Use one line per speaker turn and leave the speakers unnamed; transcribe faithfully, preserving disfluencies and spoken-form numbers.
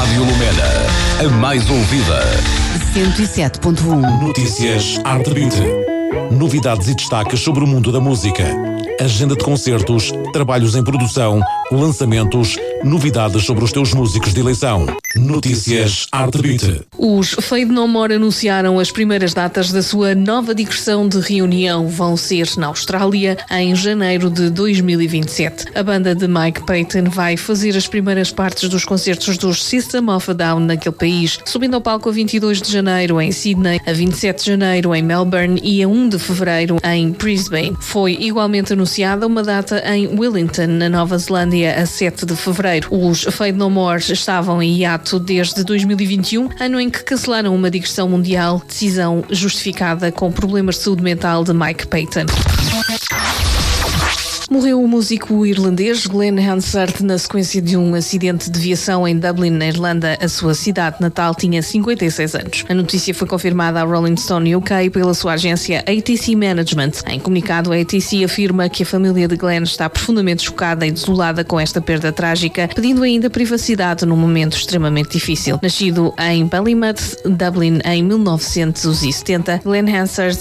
Rádio Lumena, a mais ouvida.
cento e sete ponto um.
Notícias Arte Beat. Novidades e destaques sobre o mundo da música. Agenda de concertos, trabalhos em produção, lançamentos, novidades sobre os teus músicos de eleição. Notícias Arte Beat.
Os Fade No More anunciaram as primeiras datas da sua nova digressão de reunião. Vão ser na Austrália em janeiro de dois mil e vinte e sete. A banda de Mike Patton vai fazer as primeiras partes dos concertos dos System of a Down naquele país, subindo ao palco a vinte e dois de janeiro em Sydney, a vinte e sete de janeiro em Melbourne e a um de fevereiro em Brisbane. Foi igualmente anunciada uma data em Wellington, na Nova Zelândia, a sete de fevereiro. Os Fade No More estavam em hiato desde dois mil e vinte e um, ano em que cancelaram uma digressão mundial, decisão justificada com problemas de saúde mental de Mike Patton. Morreu o músico irlandês Glenn Hansard na sequência de um acidente de viação em Dublin, na Irlanda. A sua cidade natal tinha cinquenta e seis anos. A notícia foi confirmada à Rolling Stone U K pela sua agência A T C Management. Em comunicado, a A T C afirma que a família de Glenn está profundamente chocada e desolada com esta perda trágica, pedindo ainda privacidade num momento extremamente difícil. Nascido em Ballymouth, Dublin, em mil novecentos e setenta, Glenn Hansard